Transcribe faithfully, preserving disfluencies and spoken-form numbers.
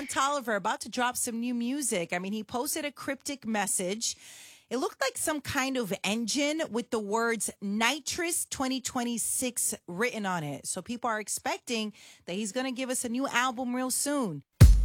Don Toliver about to drop some new music. I mean, he posted a cryptic message. It looked like some kind of engine with the words Nitrous twenty twenty-six written on it. So people are expecting that he's going to give us a new album real soon.